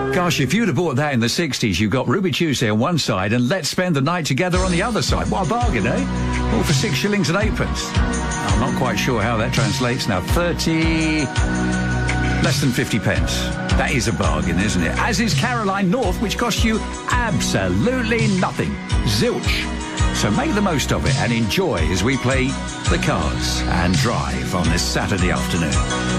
Gosh, if you'd have bought that in the 60s, you've got Ruby Tuesday on one side and Let's Spend the Night Together on the other side. What a bargain, eh? All for 6 shillings and 8pence. I'm not quite sure how that translates now. 30... less than 50 pence. That is a bargain, isn't it? As is Caroline North, which costs you absolutely nothing. Zilch. So make the most of it and enjoy as we play the cards and drive on this Saturday afternoon.